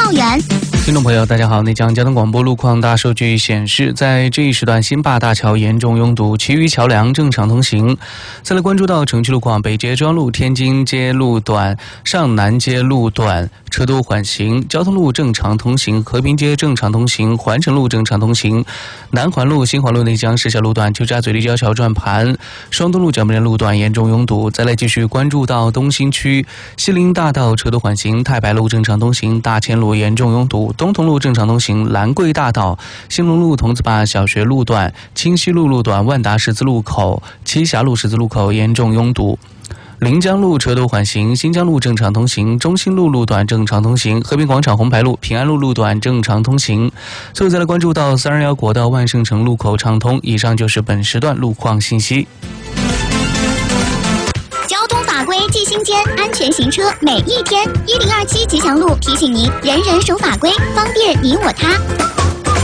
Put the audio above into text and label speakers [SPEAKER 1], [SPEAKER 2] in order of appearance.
[SPEAKER 1] 校园。
[SPEAKER 2] 听众朋友，大家好！内江交通广播路况大数据显示，在这一时段，新坝大桥严重拥堵，其余桥梁正常通行。再来关注到城区路况，北街庄路、天津街路段、上南街路段车多缓行，交通路正常通行，和平街正常通行，环城路正常通行，南环路、新环路内江市小路段、旧家嘴立交桥转盘、双东路角门站路段严重拥堵。再来继续关注到东新区西林大道车多缓行，太白路正常通行，大千路严重拥堵。东同路正常通行，兰桂大道、兴隆路桐子坝小学路段、清西路路段、万达十字路口、栖霞路十字路口严重拥堵。临江路车多缓行，新疆路正常通行，中兴路路段正常通行，和平广场红牌路、平安路路段正常通行。最后再来关注到321国道万盛城路口畅通。以上就是本时段路况信息。
[SPEAKER 1] 交通法规记心间，安全行车每一天。1027吉祥路提醒您，人人守法规，方便你我他。